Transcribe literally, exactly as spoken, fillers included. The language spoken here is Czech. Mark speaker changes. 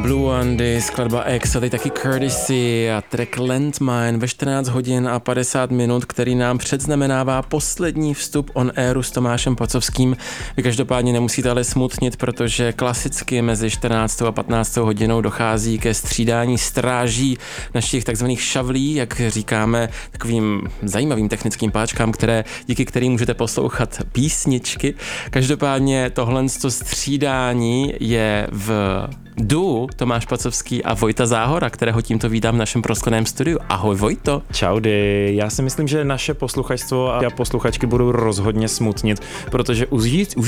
Speaker 1: Blue Andy, skladba X a teď taky Courtesy a track Landmine ve čtrnáct hodin a padesát minut, který nám předznamenává poslední vstup on airu s Tomášem Pacovským. Vy každopádně nemusíte ale smutnit, protože klasicky mezi čtrnáctou a patnáctou hodinou dochází ke střídání stráží našich takzvaných šavlí, jak říkáme, takovým zajímavým technickým páčkám, které, díky kterým můžete poslouchat písničky. Každopádně tohle střídání je v duo Tomáš Pacovský a Vojta Záhora, kterého tímto vítám v našem proskleném studiu. Ahoj Vojto.
Speaker 2: Čaudy, já si myslím, že naše posluchačstvo a posluchačky budou rozhodně smutnit, protože už, už